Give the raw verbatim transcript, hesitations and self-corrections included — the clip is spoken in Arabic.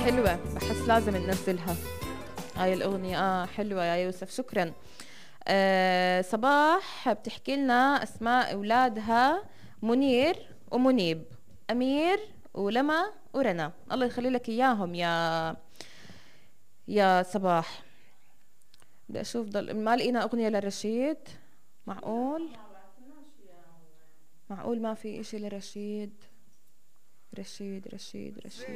حلوة، بحس لازم ننزلها هاي الأغنية. آه حلوة يا يوسف، شكرا. آه صباح بتحكي لنا أسماء أولادها منير ومنيب، أمير ولما ورنا. الله يخلي لك إياهم يا يا صباح. بدي أشوف ضل ما لقينا أغنية لرشيد. معقول معقول ما في إشي لرشيد؟ رشيد رشيد رشيد